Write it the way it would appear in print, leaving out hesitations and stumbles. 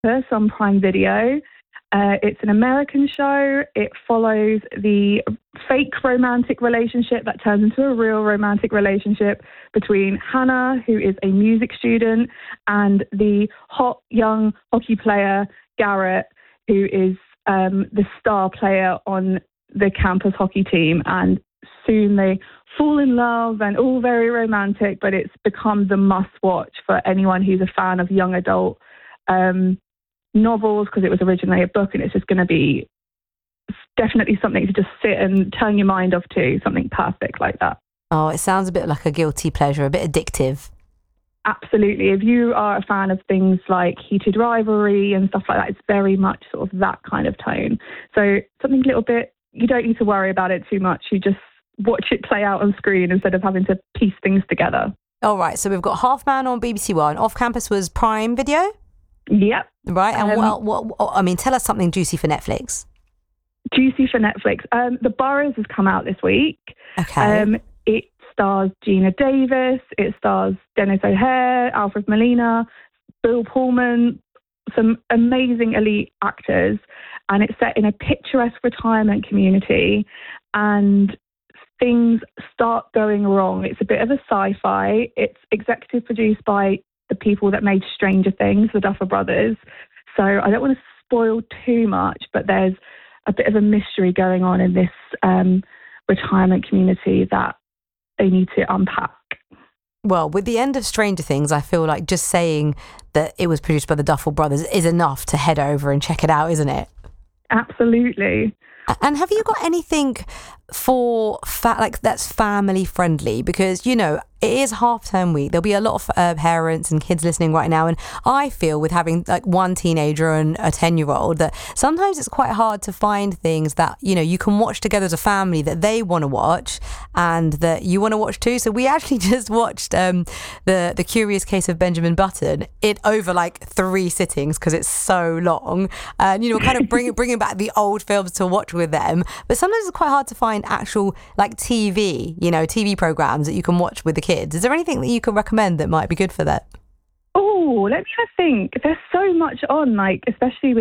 Campus on Prime Video. It's an American show. It follows the fake romantic relationship that turns into a real romantic relationship between Hannah, who is a music student, and the hot young hockey player, Garrett, who is the star player on the campus hockey team. And soon they fall in love and all very romantic, but it's become the must-watch for anyone who's a fan of young adult novels, because it was originally a book, and it's just going to be definitely something to just sit and turn your mind off to, something perfect like that. Oh, it sounds a bit like a guilty pleasure, a bit addictive. Absolutely. If you are a fan of things like Heated Rivalry and stuff like that, it's very much sort of that kind of tone. So something a little bit, you don't need to worry about it too much. You just watch it play out on screen instead of having to piece things together. All right, so we've got Half Man on BBC One. Off Campus was Prime Video? Yep. Right, and what tell us something juicy for Netflix. Juicy for Netflix. The Boroughs has come out this week. Okay. It stars Gina Davis. It stars Dennis O'Hare, Alfred Molina, Bill Pullman, some amazing elite actors. And it's set in a picturesque retirement community, and things start going wrong. It's a bit of a sci-fi. It's executive produced by the people that made Stranger Things, the Duffer Brothers. So I don't want to spoil too much, but there's a bit of a mystery going on in this retirement community that they need to unpack. Well, with the end of Stranger Things, I feel like just saying that it was produced by the Duffer Brothers is enough to head over and check it out, isn't it? Absolutely. And have you got anything for that's family friendly? Because, you know, it is half-term week. There'll be a lot of parents and kids listening right now. And I feel with having like one teenager and a 10-year-old that sometimes it's quite hard to find things that, you know, you can watch together as a family that they want to watch and that you want to watch too. So we actually just watched the Curious Case of Benjamin Button over like 3 sittings because it's so long. And, you know, kind of bringing back the old films to watch with them. But sometimes it's quite hard to find actual like TV programs that you can watch with the kids. Is there anything that you can recommend that might be good for that? Oh, let me have a think. There's so much on, like especially with